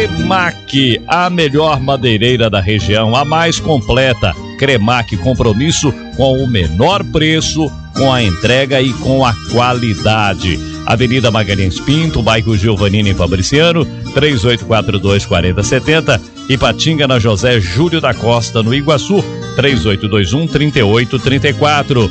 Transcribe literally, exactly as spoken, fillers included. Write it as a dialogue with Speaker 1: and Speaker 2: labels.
Speaker 1: Cremac, a melhor madeireira da região, a mais completa. Cremac, compromisso com o menor preço, com a entrega e com a qualidade. Avenida Magalhães Pinto, bairro Giovanini Fabriciano, três oito quatro dois, quatro zero sete zero. Ipatinga, na José Júlio da Costa, no Iguaçu, três oito dois um, três oito três quatro.